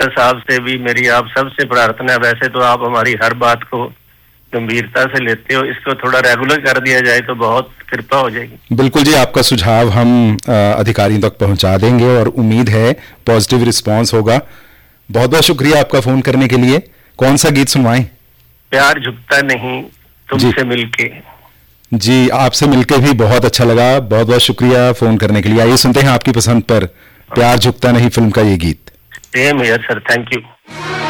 Director साहब से भी मेरी आप सबसे प्रार्थना है, वैसे तो आप हमारी हर बात को गंभीरता से लेते हो, इसको थोड़ा रेगुलर कर दिया जाए तो बहुत कृपा हो जाएगी। बिल्कुल जी, आपका सुझाव हम अधिकारियों तक पहुंचा देंगे और उम्मीद है पॉजिटिव रिस्पांस होगा। बहुत बहुत शुक्रिया आपका फोन करने के लिए। कौन सा गीत सुनवाएं? प्यार झुकता नहीं तुमसे मिलके। जी, आपसे मिलके भी बहुत अच्छा लगा। बहुत बहुत शुक्रिया फोन करने के लिए। आइए सुनते हैं आपकी पसंद पर प्यार झुकता नहीं फिल्म का ये गीत। Same here sir, thank you.